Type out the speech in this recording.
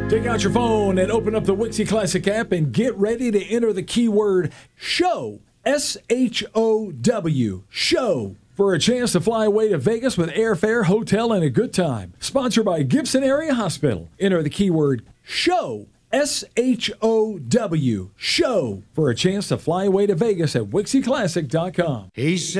Take out your phone and open up the Wixie Classic app and get ready to enter the keyword SHOW, SHOW, SHOW, for a chance to fly away to Vegas with airfare, hotel, and a good time. Sponsored by Gibson Area Hospital. Enter the keyword SHOW, SHOW, SHOW, for a chance to fly away to Vegas at WixieClassic.com. He said.